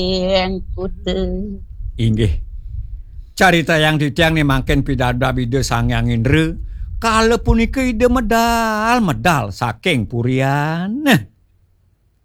yang kute. Inggih. Carita yang ditiang ni mangken pidada bida Sangyang Indra. Kala punika ida medal saking purian.